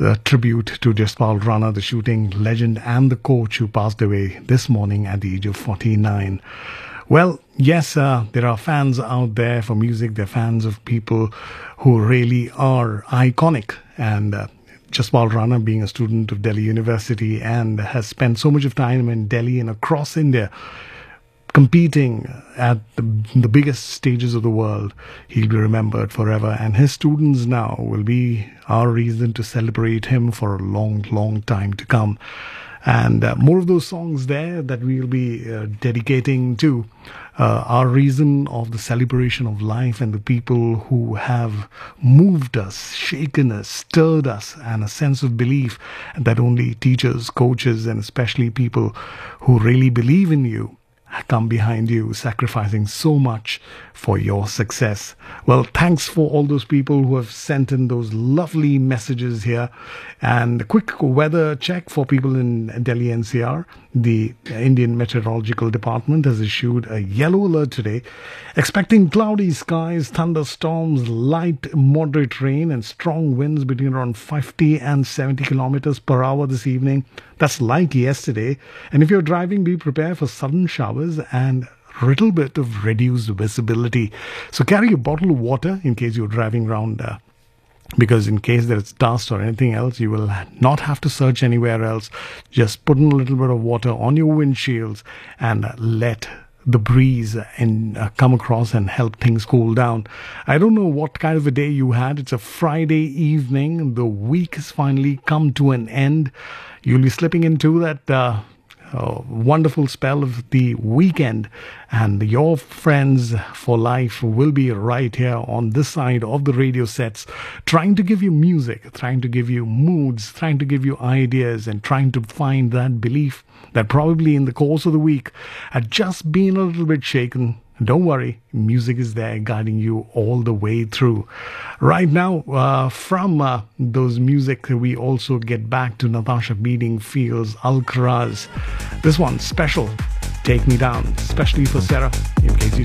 a tribute to Jaspal Rana, the shooting legend and the coach who passed away this morning at the age of 49. Well, yes, there are fans out there for music. There are fans of people who really are iconic. And Jaspal Rana, being a student of Delhi University and has spent so much of time in Delhi and across India, competing at the biggest stages of the world, he'll be remembered forever. And his students now will be our reason to celebrate him for a long, long time to come. And more of those songs there that we'll be dedicating to our reason of the celebration of life and the people who have moved us, shaken us, stirred us, and a sense of belief that only teachers, coaches, and especially people who really believe in you come behind you, sacrificing so much for your success. Well, thanks for all those people who have sent in those lovely messages here. And a quick weather check for people in Delhi NCR. The Indian Meteorological Department has issued a yellow alert today, expecting cloudy skies, thunderstorms, light moderate rain and strong winds between around 50 and 70 kilometers per hour this evening. That's like yesterday. And if you're driving, be prepared for sudden showers and a little bit of reduced visibility. So carry a bottle of water in case you're driving around, because in case there's dust or anything else, you will not have to search anywhere else. Just put in a little bit of water on your windshields and let the breeze and come across and help things cool down. I don't know what kind of a day you had. It's a Friday evening. The week has finally come to an end. You'll be slipping into that wonderful spell of the weekend, and your friends for life will be right here on this side of the radio sets, trying to give you music, trying to give you moods, trying to give you ideas, and trying to find that belief that probably in the course of the week had just been a little bit shaken. Don't worry, music is there guiding you all the way through. Right now, from those music, we also get back to Natasha Bedingfield's Alcaraz. This one, special, Take Me Down, especially for Sarah, in case you